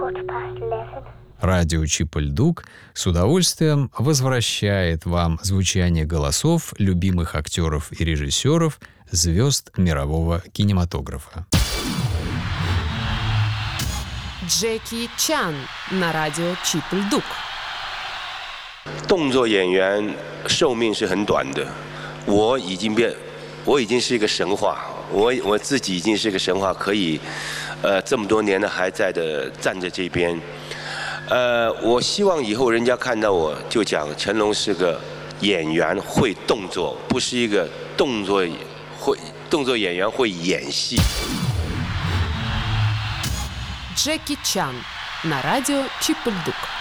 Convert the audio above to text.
Радио Чип и Льдук с удовольствием возвращает вам звучание голосов любимых актеров и режиссеров, звезд мирового кинематографа. Джеки Чан на радио Чип и Льдук. 动作演员寿命是很短的，我已经是一个神话，我自己已经是一个神话，可以，这么多年了还在的站在这边，我希望以后人家看到我就讲成龙是个演员会动作，不是一个动作演员会演戏。 Джеки Чан на радио Чип и Льдук.